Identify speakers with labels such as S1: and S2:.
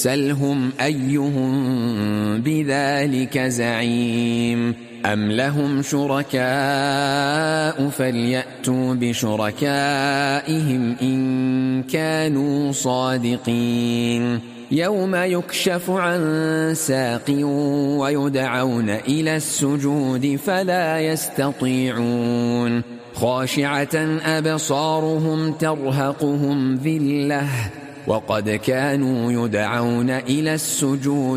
S1: سلهم أيهم بذلك زعيم أم لهم شركاء فليأتوا بشركائهم إن كانوا صادقين يوم يكشف عن ساق ويدعون إلى السجود فلا يستطيعون خاشعة أبصارهم ترهقهم ذلة وقد كانوا يدعون إلى السجود